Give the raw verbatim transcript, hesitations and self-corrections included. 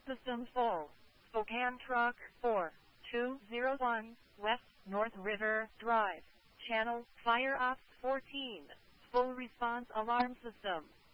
system full. Spokane Truck four two zero one, West North River Drive. Channel, Fire Ops fourteen. Full response alarm system.